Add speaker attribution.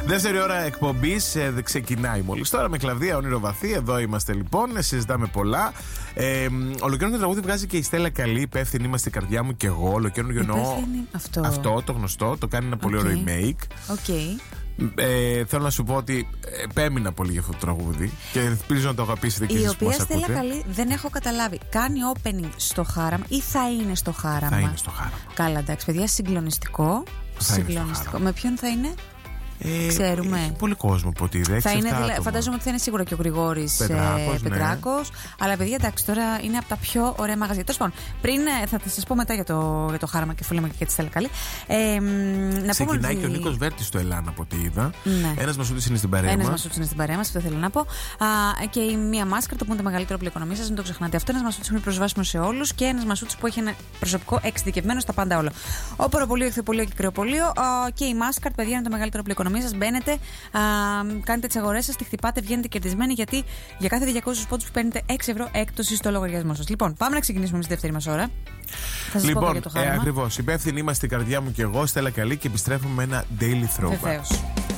Speaker 1: Δεύτερη ώρα εκπομπής ξεκινάει μόλις τώρα με Κλαβδία Όνειρο Βαθύ. Εδώ είμαστε λοιπόν, συζητάμε πολλά. Ολοκαίρινο τραγούδι βγάζει και η Στέλλα Καλή. Υπεύθυνη είμαστε η καρδιά μου και εγώ. Ολοκαίρινο εννοώ. Αυτό το γνωστό. Το κάνει ένα πολύ ωραίο remake. Θέλω να σου πω ότι επέμεινα πολύ για αυτό το τραγούδι και ελπίζω να το αγαπήσετε και εσείς που μας ακούτε. Η οποία Στέλλα Καλή δεν έχω καταλάβει. Κάνει opening στο Χάραμα ή θα είναι στο Χάραμα?
Speaker 2: Θα είναι στο Χάραμα.
Speaker 1: Καλά, εντάξει, παιδιά, συγκλονιστικό. Με ποιον θα είναι? Ξέρουμε.
Speaker 2: Έχει πολύ κόσμο από ό,τι είδε.
Speaker 1: Φαντάζομαι ότι θα είναι σίγουρα και ο Γρηγόρης Πετράκος. Ναι. Αλλά παιδιά, εντάξει, τώρα είναι από τα πιο ωραία μαγαζιά. Τέλος πάντων, πριν θα σας πω μετά για το Χάραμα και φίλοι μου και για τη Στέλλα Καλή.
Speaker 2: Ξεκινάει και ο Νίκος Βέρτης στο Ελλάν από ό,τι είδα. Ναι. Ένας Μασούτης είναι στην παρέα μας.
Speaker 1: Αυτό θέλω να πω. Και η Μία Μάσκαρ, το που είναι το μεγαλύτερο πληκονομή σας, μην το ξεχνάτε. Αυτό ένας Μασούτης που είναι προσβάσιμο σε όλους και ένας Μασούτης που έχει ένα προσωπικό εξειδικευμένο στα πάντα όλα. Όποροπολείο, εχθροπολείο και κρεοπολείο και η Μάσκαρ, παιδιά, είναι το μεγαλύτερο πληκονομή σας. Μπαίνετε, κάνετε τις αγορές σας, τη χτυπάτε, βγαίνετε κερδισμένοι, γιατί για κάθε 200 πόντους που παίρνετε 6 ευρώ έκπτωση στο λογαριασμό σας. Λοιπόν, πάμε να ξεκινήσουμε με τη δεύτερη μας ώρα. Θα σας πω για το Χάραμα.
Speaker 2: Ακριβώς. Υπεύθυνοι είμαστε η καρδιά μου και εγώ, Στέλλα Καλή, και επιστρέφουμε με ένα daily throwback.
Speaker 1: Βεβαίως.